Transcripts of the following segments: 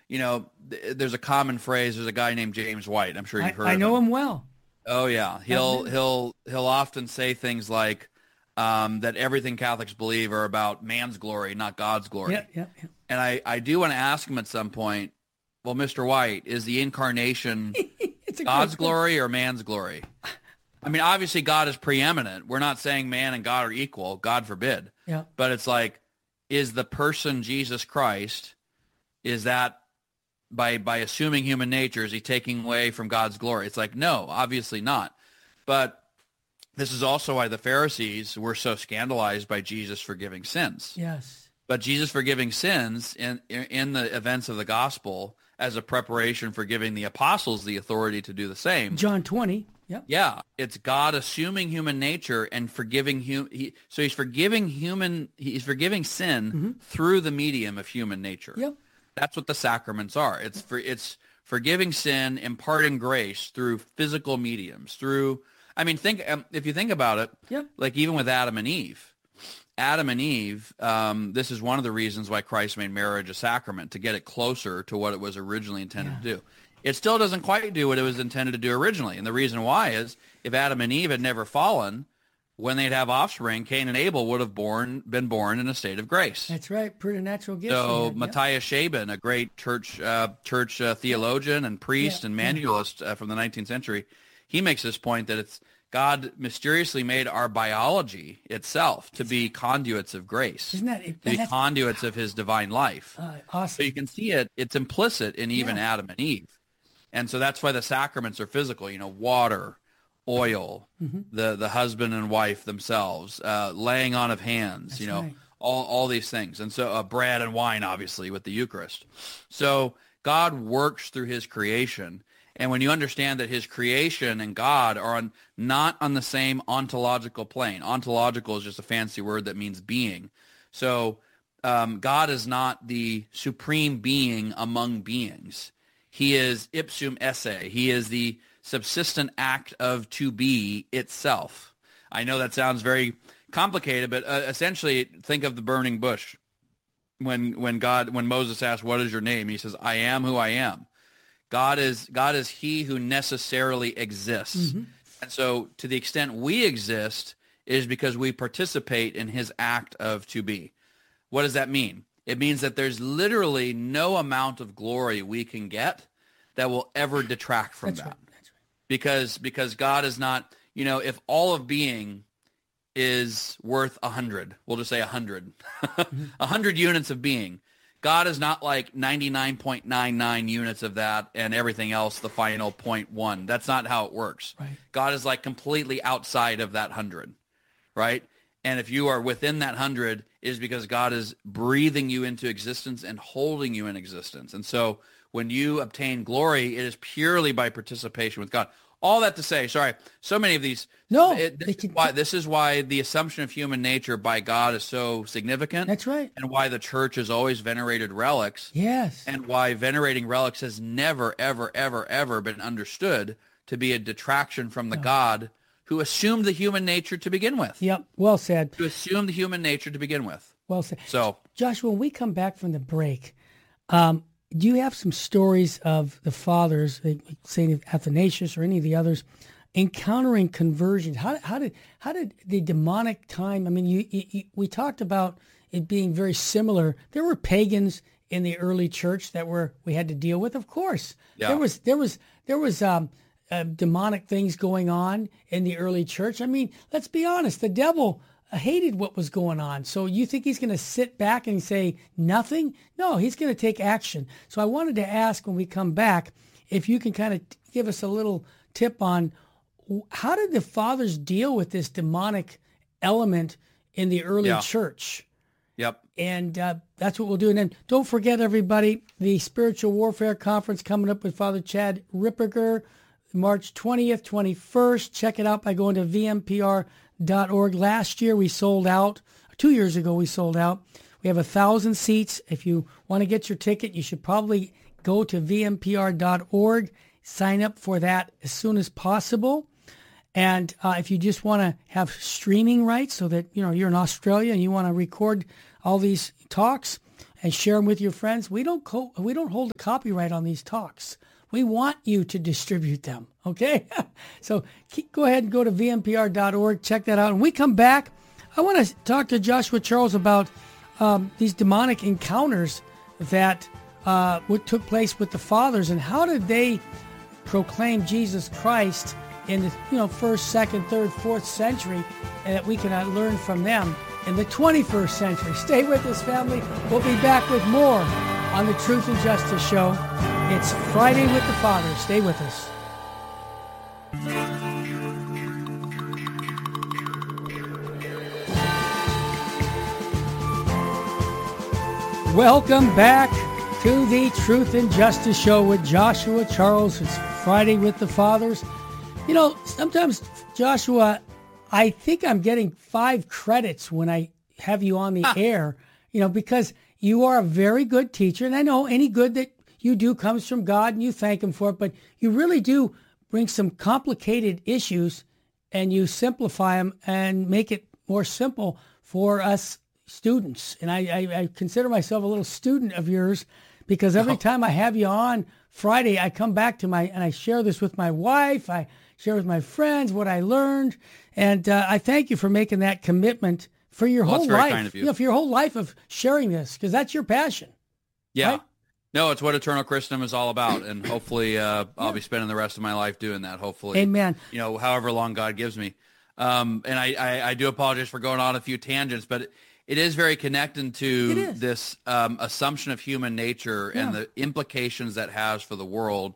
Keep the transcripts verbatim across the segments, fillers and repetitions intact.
you know, th- there's a common phrase. There's a guy named James White. I'm sure you've I, heard I of know him. him well. Oh yeah, he'll Amen. he'll he'll often say things like um, that everything Catholics believe are about man's glory, not God's Yeah, glory. yeah, yeah. And I I do want to ask him at some point. Well, Mister White, is the incarnation It's a great God's question. glory or man's glory? I mean, obviously God is preeminent. We're not saying man and God are equal. God forbid. Yeah. But it's like, is the person Jesus Christ, is that by by assuming human nature, is he taking away from God's glory? It's like, no, obviously not. But this is also why the Pharisees were so scandalized by Jesus forgiving sins. Yes. But Jesus forgiving sins in in the events of the gospel as a preparation for giving the apostles the authority to do the same. John twenty. Yep. Yeah, it's God assuming human nature and forgiving hum. He, so he's forgiving human. He's forgiving sin Mm-hmm. through the medium of human nature. Yep. That's what the sacraments are. It's for it's forgiving sin, imparting grace through physical mediums. Through, I mean, think um, if you think about it. Yep. Like even with Adam and Eve, Adam and Eve. Um, this is one of the reasons why Christ made marriage a sacrament, to get it closer to what it was originally intended Yeah. to do. It still doesn't quite do what it was intended to do originally. And the reason why is if Adam and Eve had never fallen, when they'd have offspring, Cain and Abel would have born been born in a state of grace. That's right. Preternatural gifts. So they had. Yep. Matthias Shaban, a great church uh, church uh, theologian and priest Yeah, and yeah. manualist uh, from the nineteenth century, he makes this point that it's God mysteriously made our biology itself to be conduits of grace, Isn't that to be that's, conduits of his divine life. uh, So awesome? you can see it; it's implicit in even Yeah. Adam and Eve. And so that's why the sacraments are physical, you know, water, oil, Mm-hmm. the, the husband and wife themselves, uh, laying on of hands, That's you know, right. all, all these things. And so uh, bread and wine, obviously, with the Eucharist. So God works through his creation. And when you understand that his creation and God are on, not on the same ontological plane, ontological is just a fancy word that means being. So um, God is not the supreme being among beings. He is ipsum esse. He is the subsistent act of to be itself. I know that sounds very complicated, but uh, essentially think of the burning bush. When when God when Moses asked, "What is your name?" He says, "I am who I am." God is God is he who necessarily exists. Mm-hmm. And so to the extent we exist is because we participate in his act of to be. What does that mean? It means that there's literally no amount of glory we can get that will ever detract from That's that. right. That's right. Because because God is not, you know, if all of being is worth a hundred, we'll just say a hundred, a hundred units of being. God is not like ninety-nine point nine nine units of that and everything else the final point one. That's not how it works. Right. God is like completely outside of that hundred, right? And if you are within that hundred, it is because God is breathing you into existence and holding you in existence. And so when you obtain glory, it is purely by participation with God. All that to say, sorry, so many of these. No, it, they this, can- is why, this is why the assumption of human nature by God is so significant. That's right. And why the church has always venerated relics. Yes. And why venerating relics has never, ever, ever, ever been understood to be a detraction from the God who assumed the human nature to begin with. Yep. Well said. To assume the human nature to begin with. Well said. So, Joshua, when we come back from the break, um, do you have some stories of the fathers, like Saint Athanasius or any of the others, encountering conversions? How, how did how did the demonic time? I mean, you, you, you we talked about it being very similar. There were pagans in the early church that were we had to deal with. Of course, Yeah. there was there was there was um, uh, demonic things going on in the early church. I mean, let's be honest. The devil hated what was going on. So you think he's going to sit back and say nothing? No, he's going to take action. So I wanted to ask when we come back if you can kind of give us a little tip on how did the fathers deal with this demonic element in the early Yeah. church? yep. And uh, that's what we'll do. And then don't forget, everybody, the Spiritual Warfare Conference coming up with Father Chad Ripperger, March twentieth, twenty-first. Check it out by going to v m p r dot org. Last year we sold out. Two years ago we sold out. We have a thousand seats. If you want to get your ticket, you should probably go to v m p r dot org. Sign up for that as soon as possible. And uh, if you just want to have streaming rights so that, you know, you're in Australia and you want to record all these talks and share them with your friends. We don't co- we don't hold a copyright on these talks. We want you to distribute them, okay? So keep, go ahead and go to V M P R dot org, check that out. And we come back, I want to talk to Joshua Charles about um, these demonic encounters that uh, what took place with the fathers, and how did they proclaim Jesus Christ in the you know first, second, third, fourth century, and that we can uh, learn from them in the twenty-first century. Stay with us, family. We'll be back with more on the Truth and Justice Show. It's Friday with the Fathers. Stay with us. Welcome back to the Truth and Justice Show with Joshua Charles. It's Friday with the Fathers. You know, sometimes, Joshua, I think I'm getting five credits when I have you on the ah. air, you know, because you are a very good teacher. And I know any good that you do comes from God and you thank him for it, but you really do bring some complicated issues and you simplify them and make it more simple for us students. And I, I, I consider myself a little student of yours, because every oh. time I have you on Friday, I come back to my, and I share this with my wife, I share with my friends what I learned. And uh, I thank you for making that commitment for your well, whole life, kind of you. You know, for your whole life of sharing this, because that's your passion. Yeah. Right? No, it's what Eternal Christendom is all about. And hopefully uh, I'll yeah. be spending the rest of my life doing that. Hopefully. Amen. You know, however long God gives me. Um, and I, I, I do apologize for going on a few tangents, but it, it is very connected to this um, assumption of human nature yeah. and the implications that has for the world.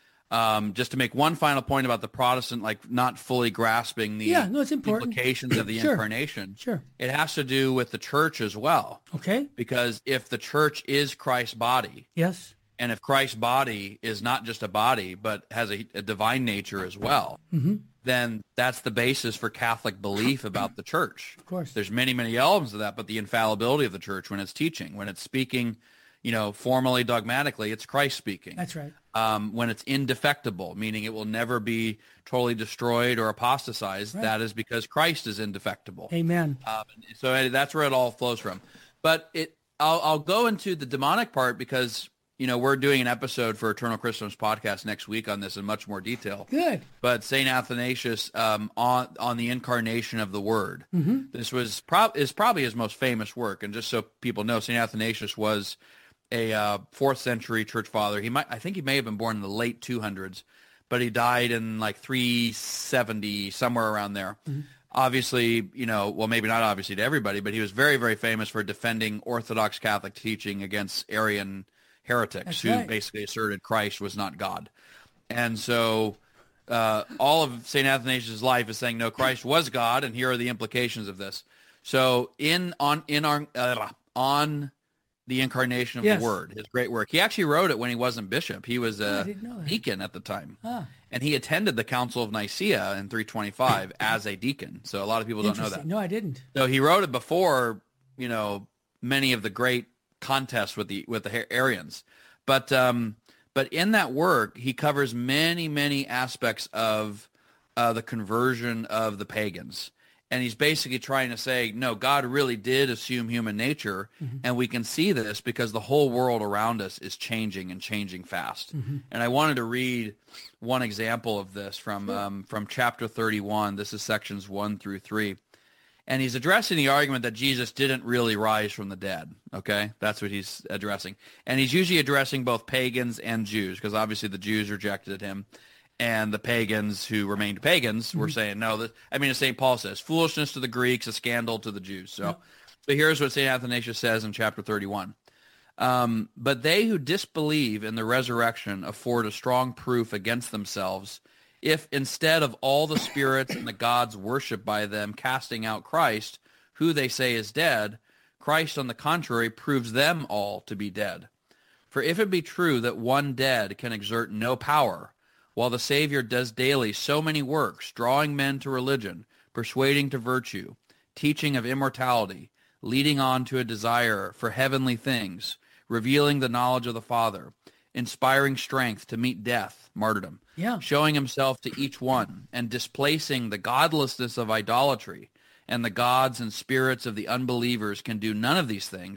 Um, just to make one final point about the Protestant, like not fully grasping the yeah, no, it's important. implications of the sure. incarnation. Sure. It has to do with the church as well. Okay. Because if the church is Christ's body. Yes. And if Christ's body is not just a body, but has a, a divine nature as well, mm-hmm. then that's the basis for Catholic belief about the church. Of course. There's many, many elements of that, but the infallibility of the church when it's teaching, when it's speaking, you know, formally, dogmatically, it's Christ speaking. That's right. Um, when it's indefectible, meaning it will never be totally destroyed or apostatized, right. that is because Christ is indefectible. Amen. Um, so that's where it all flows from. But it, I'll, I'll go into the demonic part because, you know, we're doing an episode for Eternal Christendom's podcast next week on this in much more detail. Good. But Saint Athanasius um, on on the incarnation of the Word. Mm-hmm. This was pro- is probably his most famous work. And just so people know, Saint Athanasius was a uh, fourth century church father. He might, I think he may have been born in the late two hundreds, but he died in like three seventy, somewhere around there. Mm-hmm. Obviously, you know, well, maybe not obviously to everybody, but he was very, very famous for defending Orthodox Catholic teaching against Arian heretics That's who right. basically asserted Christ was not God. And so uh, all of Saint Athanasius' life is saying, no, Christ was God, and here are the implications of this. So in on in our uh, on the incarnation of yes. the Word, his great work. He actually wrote it when he wasn't bishop. He was a oh, deacon at the time. Ah. And he attended the Council of Nicaea in three twenty-five as a deacon. So a lot of people don't know that. No, I didn't. So he wrote it before, you know, many of the great contests with the with the Arians. But um, but in that work, he covers many, many aspects of uh, the conversion of the pagans. And he's basically trying to say, no, God really did assume human nature, mm-hmm. and we can see this because the whole world around us is changing and changing fast. Mm-hmm. And I wanted to read one example of this from sure. um, from chapter thirty-one. This is sections one through three. And he's addressing the argument that Jesus didn't really rise from the dead, okay? That's what he's addressing. And he's usually addressing both pagans and Jews, because obviously the Jews rejected him. And the pagans who remained pagans mm-hmm. were saying, no, this, I mean, as Saint Paul says, foolishness to the Greeks, a scandal to the Jews. So, yep. so here's what Saint Athanasius says in chapter thirty-one. Um, but they who disbelieve in the resurrection afford a strong proof against themselves, if instead of all the spirits and the gods worshipped by them casting out Christ, who they say is dead, Christ, on the contrary, proves them all to be dead. For if it be true that one dead can exert no power, while the Savior does daily so many works, drawing men to religion, persuading to virtue, teaching of immortality, leading on to a desire for heavenly things, revealing the knowledge of the Father, inspiring strength to meet death, martyrdom, yeah. showing himself to each one, and displacing the godlessness of idolatry, and the gods and spirits of the unbelievers can do none of these things,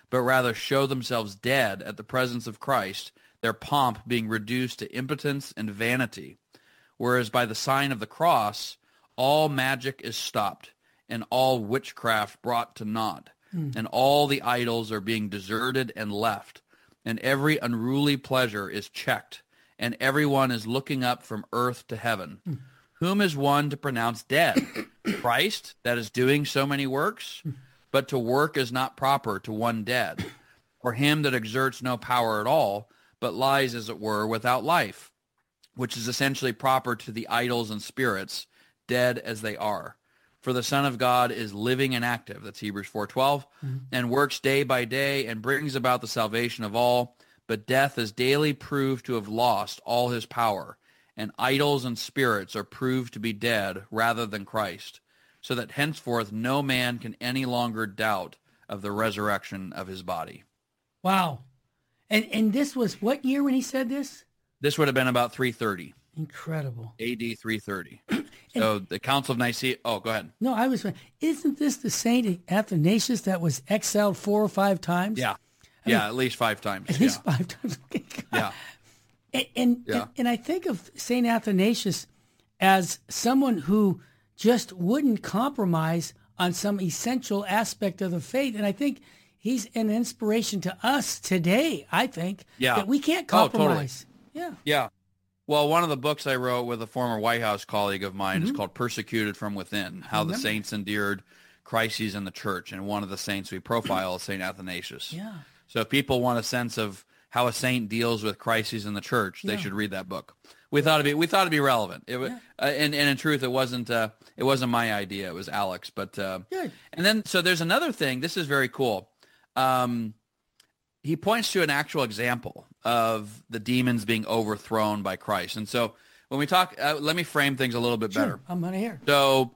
but rather show themselves dead at the presence of Christ, their pomp being reduced to impotence and vanity. Whereas by the sign of the cross, all magic is stopped, and all witchcraft brought to naught, mm. and all the idols are being deserted and left, and every unruly pleasure is checked, and everyone is looking up from earth to heaven. Mm. Whom is one to pronounce dead? Christ, that is doing so many works? But to work is not proper to one dead, or him that exerts no power at all, but lies, as it were, without life, which is essentially proper to the idols and spirits, dead as they are. For the Son of God is living and active, that's Hebrews four twelve, mm-hmm. and works day by day and brings about the salvation of all, but death is daily proved to have lost all his power, and idols and spirits are proved to be dead rather than Christ, so that henceforth no man can any longer doubt of the resurrection of his body. Wow. And and this was what year when he said this? This would have been about three thirty. Incredible. A D three thirty. So the Council of Nicaea, oh, go ahead. No, I was, isn't this the Saint Athanasius that was exiled four or five times? Yeah. I yeah, mean, at least five times. At yeah. least five times. Okay, yeah. And, and, yeah. and, and I think of Saint Athanasius as someone who just wouldn't compromise on some essential aspect of the faith. And I think he's an inspiration to us today, I think, yeah. that we can't compromise. Oh, totally. Yeah. Yeah. Well, one of the books I wrote with a former White House colleague of mine mm-hmm. is called Persecuted from Within, How the Saints Endured Crises in the Church. And one of the saints we profile is Saint Athanasius. Yeah. So if people want a sense of how a saint deals with crises in the church, they yeah. should read that book. We thought it'd be we thought it'd be relevant. It, yeah. uh, and, and in truth, it wasn't uh, it wasn't my idea. It was Alex. But uh, Good. And then so there's another thing. This is very cool. Um, he points to an actual example of the demons being overthrown by Christ. And so when we talk, uh, let me frame things a little bit sure. better. I'm going to hear. So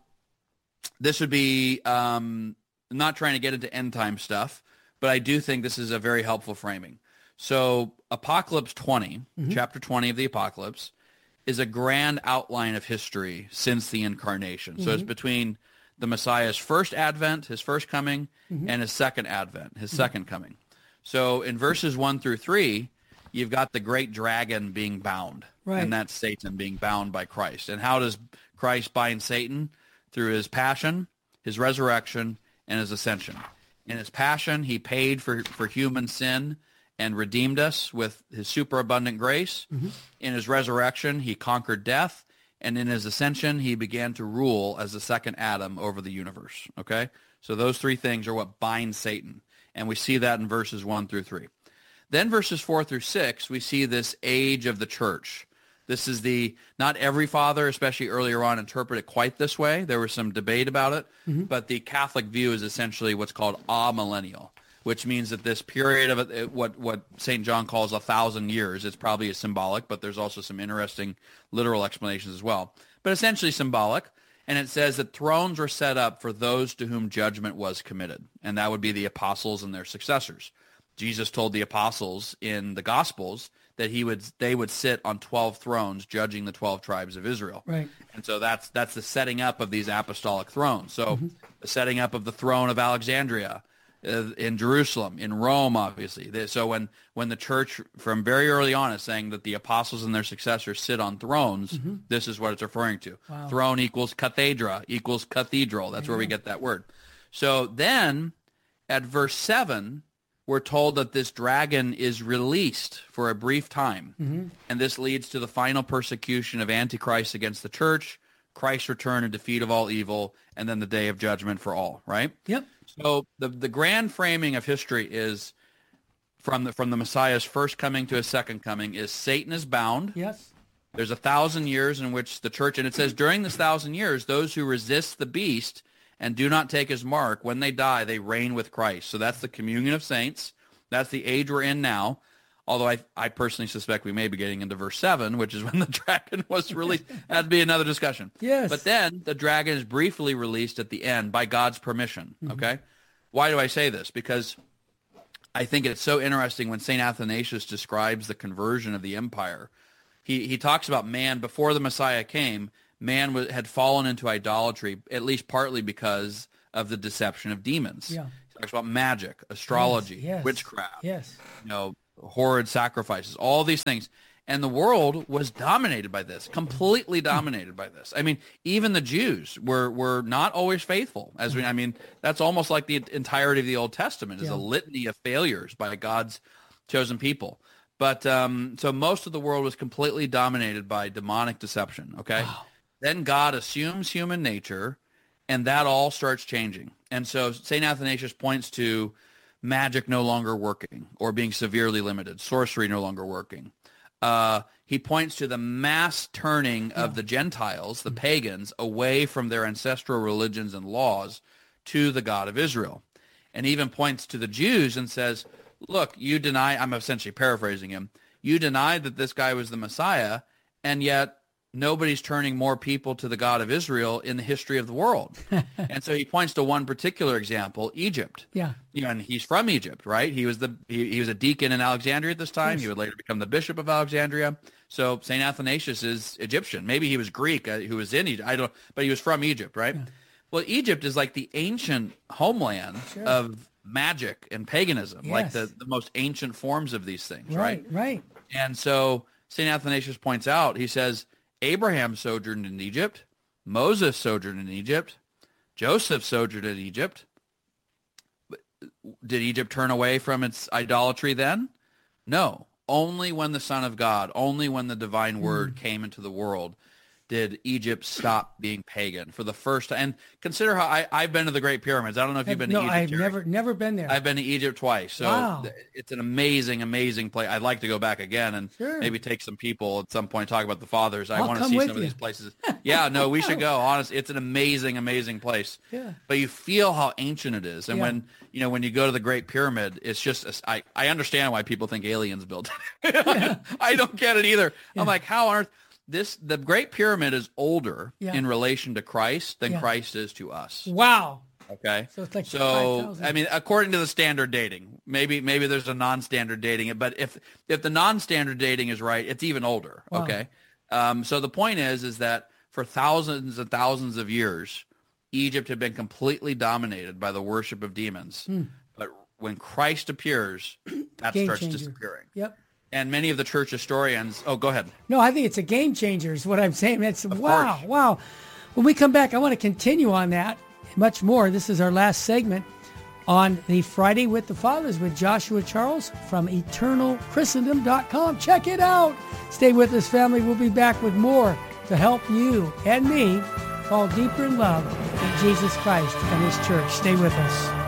this would be um, not trying to get into end time stuff, but I do think this is a very helpful framing. So Apocalypse twenty, mm-hmm. chapter twenty of the Apocalypse, is a grand outline of history since the incarnation. Mm-hmm. So it's between the Messiah's first advent, his first coming, mm-hmm. and his second advent, his mm-hmm. second coming. So in verses one through three, you've got the great dragon being bound, right. and that's Satan being bound by Christ. And how does Christ bind Satan? Through his passion, his resurrection, and his ascension. In his passion, he paid for, for human sin and redeemed us with his superabundant grace. Mm-hmm. In his resurrection, he conquered death. And in his ascension, he began to rule as the second Adam over the universe. Okay? So those three things are what bind Satan. And we see that in verses one through three. Then verses four through six, we see this age of the church. This is the, not every father, especially earlier on, interpreted it quite this way. There was some debate about it. Mm-hmm. But the Catholic view is essentially what's called amillennial, which means that this period of it, what, what Saint John calls a thousand years, it's probably symbolic, but there's also some interesting literal explanations as well. But essentially symbolic. And it says that thrones were set up for those to whom judgment was committed. And that would be the apostles and their successors. Jesus told the apostles in the Gospels that he would they would sit on twelve thrones judging the twelve tribes of Israel. Right. And so that's that's the setting up of these apostolic thrones. So mm-hmm. the setting up of the throne of Alexandria uh, in Jerusalem, in Rome, obviously. So when, when the church from very early on is saying that the apostles and their successors sit on thrones, mm-hmm. this is what it's referring to. Wow. Throne equals cathedra, equals cathedral. That's yeah. where we get that word. So then at verse seven, we're told that this dragon is released for a brief time. Mm-hmm. And this leads to the final persecution of Antichrist against the church, Christ's return and defeat of all evil, and then the day of judgment for all, right? Yep. So the, the grand framing of history is from the, from the Messiah's first coming to his second coming is Satan is bound. Yes. There's a thousand years in which the church, and it says during this thousand years, those who resist the beast and do not take his mark, when they die, they reign with Christ. So that's the communion of saints. That's the age we're in now. Although I, I personally suspect we may be getting into verse seven, which is when the dragon was released. That'd be another discussion. Yes. But then the dragon is briefly released at the end by God's permission, okay? Mm-hmm. Why do I say this? Because I think it's so interesting when Saint Athanasius describes the conversion of the empire. He, he talks about man, before the Messiah came, man was, had fallen into idolatry, at least partly because of the deception of demons. Yeah. talks about magic, astrology, yes, yes, witchcraft, yes. you know, horrid sacrifices, all these things. And the world was dominated by this, completely dominated by this. I mean, even the Jews were were not always faithful. As we, I mean, that's almost like the entirety of the Old Testament is Yeah. a litany of failures by God's chosen people. But um, so most of the world was completely dominated by demonic deception. Okay, Wow. Then God assumes human nature, and that all starts changing. And so Saint Athanasius points to magic no longer working or being severely limited, sorcery no longer working. Uh, he points to the mass turning of the Gentiles, the pagans, away from their ancestral religions and laws to the God of Israel. And even points to the Jews and says, look, you deny, I'm essentially paraphrasing him, you denied that this guy was the Messiah, and yet nobody's turning more people to the God of Israel in the history of the world. And so he points to one particular example, Egypt. Yeah. You know, and he's from Egypt, right? He was the he, he was a deacon in Alexandria at this time. He would later become the bishop of Alexandria. So Saint Athanasius is Egyptian. Maybe he was Greek, uh, who was in Egypt. I don't, but he was from Egypt, right? Yeah. Well, Egypt is like the ancient homeland sure. of magic and paganism, yes. like the, the most ancient forms of these things, right? Right, right. And so Saint Athanasius points out, he says, Abraham sojourned in Egypt, Moses sojourned in Egypt, Joseph sojourned in Egypt. Did Egypt turn away from its idolatry then? No. Only when the Son of God, only when the divine word mm. came into the world did Egypt stop being pagan for the first time. And consider how I, I've been to the Great Pyramids. I don't know if you've been no, to Egypt. No, I've Jerry. never never been there. I've been to Egypt twice. So wow. it's an amazing, amazing place. I'd like to go back again and sure. maybe take some people at some point, talk about the fathers. I I'll want to see some you. of these places. Yeah, no, we should go. Honestly, it's an amazing, amazing place. Yeah. But you feel how ancient it is. And yeah. when, you know, when you go to the Great Pyramid, it's just, a, I, I understand why people think aliens built it. yeah. I don't get it either. Yeah. I'm like, how on earth? This the Great Pyramid is older yeah. in relation to Christ than yeah. Christ is to us. Wow. Okay. So it's like so I mean, according to the standard dating, maybe maybe there's a non-standard dating, but if if the non-standard dating is right, it's even older. Wow. Okay. Um, so the point is, is that for thousands and thousands of years, Egypt had been completely dominated by the worship of demons. Hmm. But when Christ appears, that Game starts changer. disappearing. Yep. And many of the church historians, oh, go ahead. No, I think it's a game changer is what I'm saying. That's of wow, course. wow. When we come back, I want to continue on that much more. This is our last segment on the Friday with the Fathers with Joshua Charles from eternal christendom dot com. Check it out. Stay with us, family. We'll be back with more to help you and me fall deeper in love with Jesus Christ and his church. Stay with us.